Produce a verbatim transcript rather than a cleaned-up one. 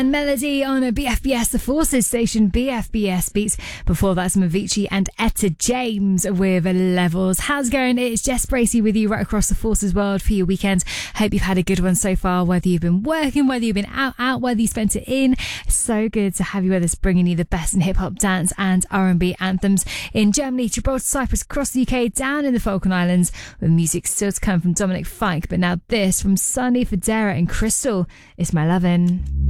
And Melody on a B F B S, the Forces station, B F B S Beats. Before that, some Avicii and Etta James with Levels. How's it going? It's Jess Bracey with you right across the Forces world for your weekend. Hope you've had a good one so far, whether you've been working, whether you've been out, out, whether you spent it in. So good to have you with us, bringing you the best in hip-hop, dance and R and B anthems in Germany, Gibraltar, Cyprus, across the U K, down in the Falkland Islands, with music still to come from Dominic Fike. But now this from Sunny Federa and Crystal is My Lovin'.